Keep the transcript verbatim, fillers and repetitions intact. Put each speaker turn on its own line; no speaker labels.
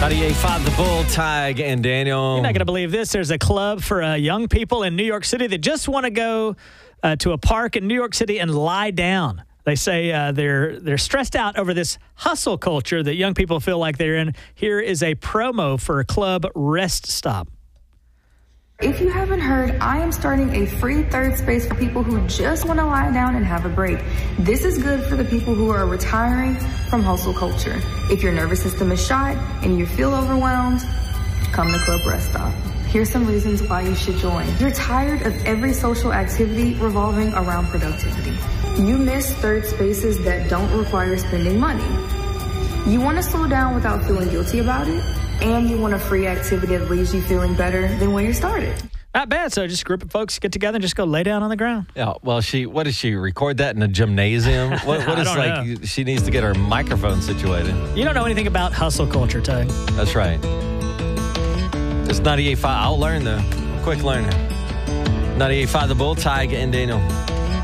ninety-eight point five The Bull, Tig and Daniel.
You're not going to believe this. There's a club for uh, young people in New York City that just want to go uh, to a park in New York City and lie down. They say uh, they're they're stressed out over this hustle culture that young people feel like they're in. Here is a promo for Club Rest Stop.
If you haven't heard, I am starting a free third space for people who just want to lie down and have a break. This is good for the people who are retiring from hustle culture. If your nervous system is shot and you feel overwhelmed, come to Club Rest Stop. Here's some reasons why you should join. You're tired of every social activity revolving around productivity. You miss third spaces that don't require spending money. You want to slow down without feeling guilty about it. And you want a free activity that leaves you feeling better than when you started.
Not bad. So just a group of folks get together and just go lay down on the ground.
Yeah, well, she, what does she record that in a gymnasium? What, what is
I don't
like,
know.
She needs to get her microphone situated.
You don't know anything about hustle culture, Tug.
That's right. It's ninety-eight point five. I'll learn though. Quick learner. ninety-eight point five The Bull, Tig and Daniel.